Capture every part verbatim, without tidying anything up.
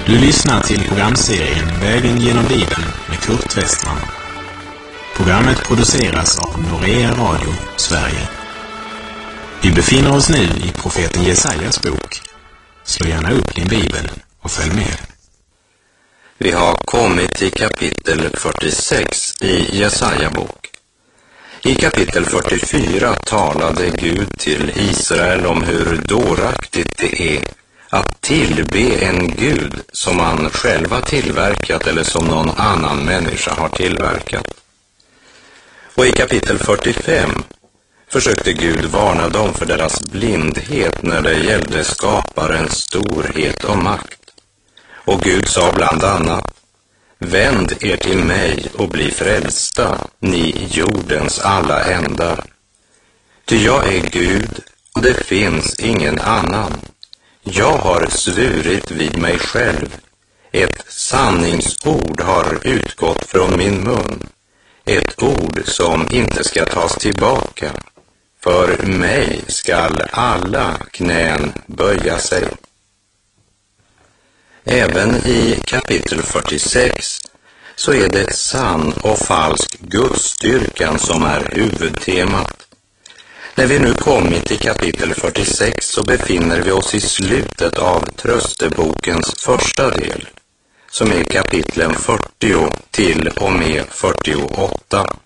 Du lyssnar till programserien Vägen genom Bibeln med Kurt Westman. Programmet produceras av Norea Radio, Sverige. Vi befinner oss nu i profeten Jesajas bok. Slå gärna upp din bibel och följ med. Vi har kommit till kapitel fyrtiosex i Jesaja bok. I kapitel fyrtiofyra talade Gud till Israel om hur dåraktigt det är att tillbe en Gud som man själv har tillverkat eller som någon annan människa har tillverkat. Och i kapitel fyrtiofem försökte Gud varna dem för deras blindhet när det gällde skaparens storhet och makt. Och Gud sa bland annat: vänd er till mig och bli frälsta, ni jordens alla ändar. Ty jag är Gud och det finns ingen annan. Jag har svurit vid mig själv. Ett sanningsord har utgått från min mun. Ett ord som inte ska tas tillbaka. För mig skall alla knän böja sig. Även i kapitel fyrtiosex så är det sann och falsk gudsstyrkan som är huvudtemat. När vi nu kommit till kapitel fyrtiosex så befinner vi oss i slutet av tröstebokens första del, som är kapitlen fyrtio till och med fyrtioåtta.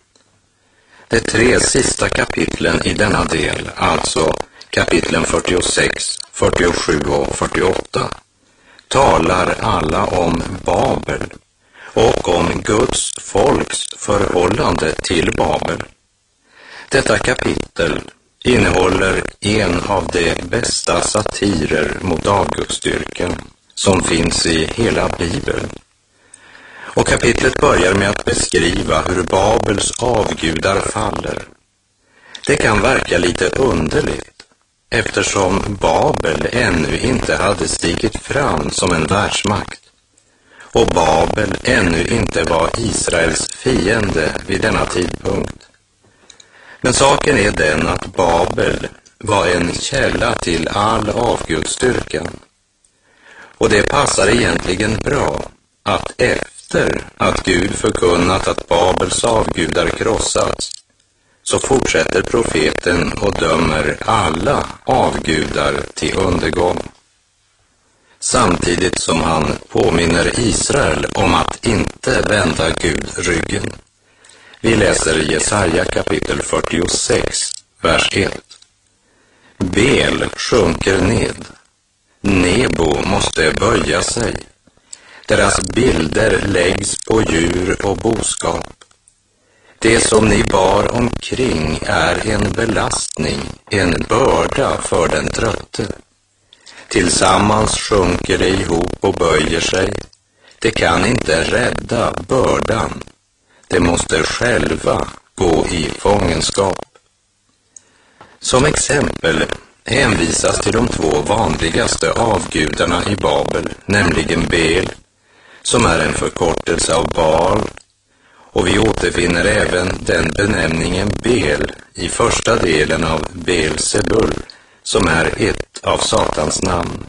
De tre sista kapitlen i denna del, alltså kapitlen fyrtiosex, fyrtiosju och fyrtioåtta, talar alla om Babel och om Guds folks förhållande till Babel. Detta kapitel innehåller en av de bästa satirer mot avgudsdyrkan som finns i hela Bibeln. Och kapitlet börjar med att beskriva hur Babels avgudar faller. Det kan verka lite underligt eftersom Babel ännu inte hade stigit fram som en världsmakt och Babel ännu inte var Israels fiende vid denna tidpunkt. Men saken är den att Babel var en källa till all avgudsdyrkan. Och det passar egentligen bra att efter att Gud förkunnat att Babels avgudar krossats, så fortsätter profeten och dömer alla avgudar till undergång. Samtidigt som han påminner Israel om att inte vända Gud ryggen. Vi läser Jesaja kapitel fyrtiosex, vers ett. Bel sjunker ned. Nebo måste böja sig. Deras bilder läggs på djur och boskap. Det som ni bar omkring är en belastning, en börda för den trötte. Tillsammans sjunker det ihop och böjer sig. Det kan inte rädda bördan. De måste själva gå i fångenskap. Som exempel hänvisas till de två vanligaste avgudarna i Babel, nämligen Bel, som är en förkortelse av Baal, och vi återfinner även den benämningen Bel i första delen av Beelzebul, som är ett av Satans namn.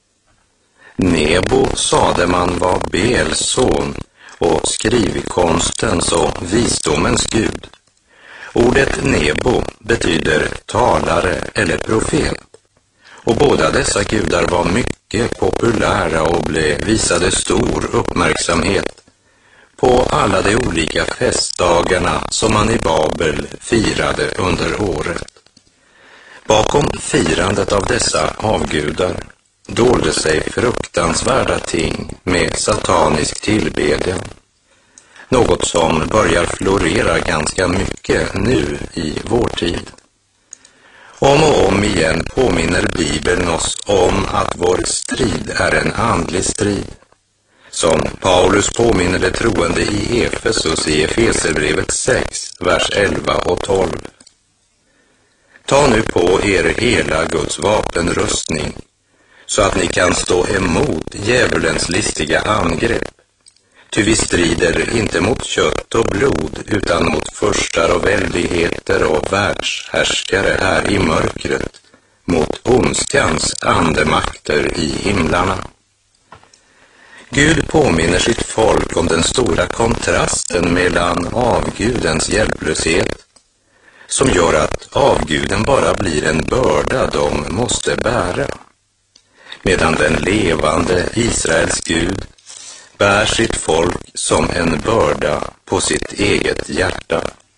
Nebo sade man var Bels son och skrivkonstens och visdomens gud. Ordet Nebo betyder talare eller profet. Och båda dessa gudar var mycket populära och blev visade stor uppmärksamhet på alla de olika festdagarna som man i Babel firade under året. Bakom firandet av dessa avgudar dolde sig fruktansvärda ting med satanisk tillbedjan. Något som börjar florera ganska mycket nu i vår tid. Om och om igen påminner Bibeln oss om att vår strid är en andlig strid. Som Paulus påminner det troende i Efesus i Efeserbrevet sex, vers elva och tolv. Ta nu på er hela Guds vapenrustning, så att ni kan stå emot djävulens listiga angrepp. Ty vi strider inte mot kött och blod, utan mot furstar och väldigheter och världshärskare här i mörkret, mot ondskans andemakter i himlarna. Gud påminner sitt folk om den stora kontrasten mellan avgudens hjälplöshet, som gör att avguden bara blir en börda de måste bära, medan den levande Israels Gud bär sitt folk som en börda på sitt eget hjärta.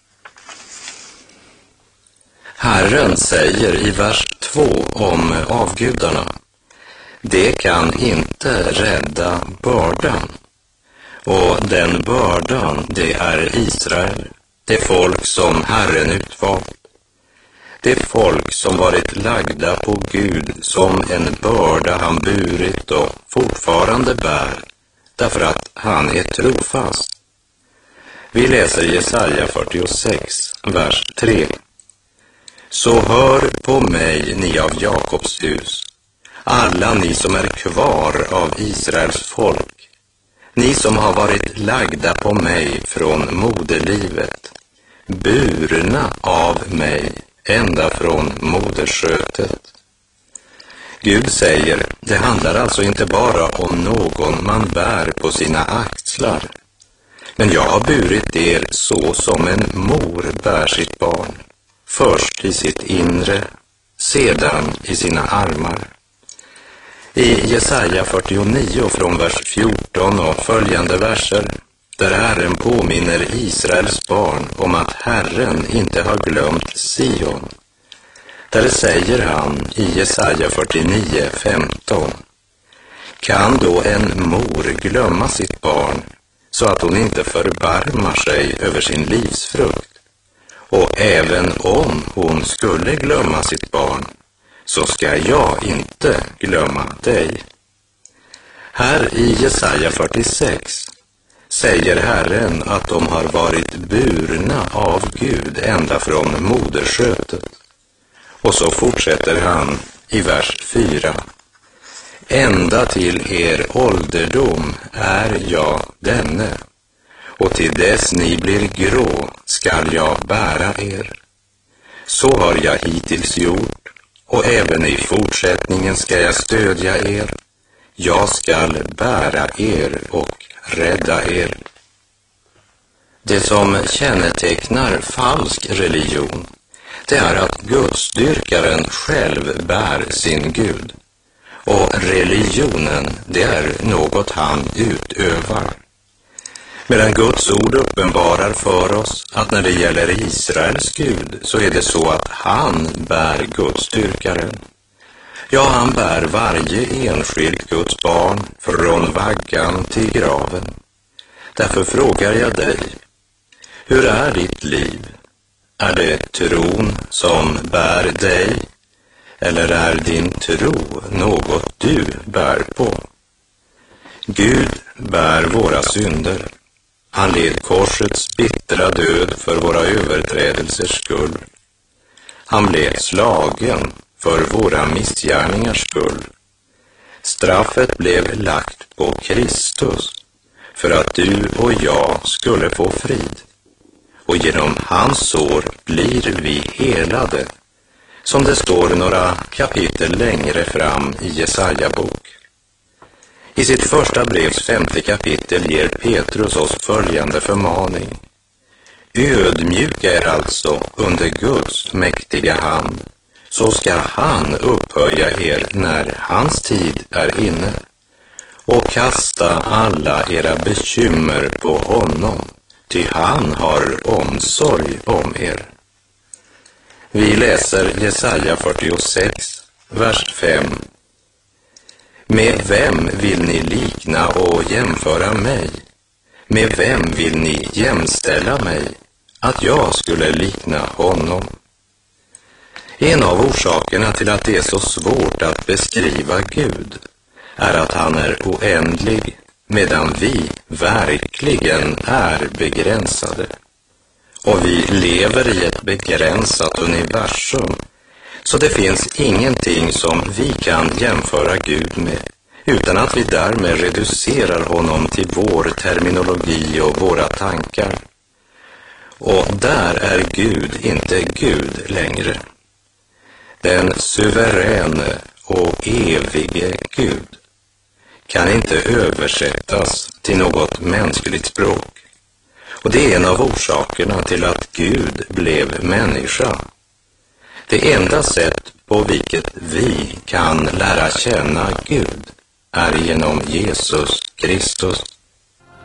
Herren säger i vers två om avgudarna: det kan inte rädda bördan. Och den bördan, det är Israel, det folk som Herren utvalt. Det folk som varit lagda på Gud som en börda han burit och fortfarande bär, därför att han är trofast. Vi läser Jesaja fyrtiosex, vers tre. Så hör på mig, ni av Jakobs hus, alla ni som är kvar av Israels folk, ni som har varit lagda på mig från moderlivet, burna av mig ända från moderskötet. Gud säger, det handlar alltså inte bara om någon man bär på sina axlar, men jag har burit er så som en mor bär sitt barn, först i sitt inre, sedan i sina armar. I Jesaja fyrtionio från vers fjorton och följande verser, där Herren påminner Israels barn om att Herren inte har glömt Sion, där säger han i Jesaja fyrtionio, femton: kan då en mor glömma sitt barn så att hon inte förbarmar sig över sin livsfrukt? Och även om hon skulle glömma sitt barn, så ska jag inte glömma dig. Här i Jesaja fyrtiosex säger Herren att de har varit burna av Gud ända från moderskötet. Och så fortsätter han i vers fyra. Ända till er ålderdom är jag denne, och till dess ni blir grå skall jag bära er. Så har jag hittills gjort, och även i fortsättningen ska jag stödja er. Jag skall bära er och rädda er. Det som kännetecknar falsk religion, det är att gudsdyrkaren själv bär sin Gud. Och religionen, det är något han utövar. Medan Guds ord uppenbarar för oss att när det gäller Israels Gud, så är det så att han bär gudsdyrkaren. Ja, han bär varje enskild Guds barn från vaggan till graven. Därför frågar jag dig, hur är ditt liv? Är det tron som bär dig? Eller är din tro något du bär på? Gud bär våra synder. Han led korsets bittra död för våra överträdelsers skull. Han blev slagen för våra missgärningars skull. Straffet blev lagt på Kristus för att du och jag skulle få frid. Och genom hans sår blir vi helade, som det står några kapitel längre fram i Jesaja bok. I sitt första brevs femte kapitel ger Petrus oss följande förmaning. Ödmjuka er alltså under Guds mäktiga hand, så ska han upphöja er när hans tid är inne, och kasta alla era bekymmer på honom, ty han har omsorg om er. Vi läser Jesaja fyrtiosex, vers fem. Med vem vill ni likna och jämföra mig? Med vem vill ni jämställa mig, att jag skulle likna honom? En av orsakerna till att det är så svårt att beskriva Gud är att han är oändlig, medan vi verkligen är begränsade. Och vi lever i ett begränsat universum, så det finns ingenting som vi kan jämföra Gud med, utan att vi därmed reducerar honom till vår terminologi och våra tankar. Och där är Gud inte Gud längre. Den suveräne och evige Gud, kan inte översättas till något mänskligt språk. Och det är en av orsakerna till att Gud blev människa. Det enda sätt på vilket vi kan lära känna Gud är genom Jesus Kristus.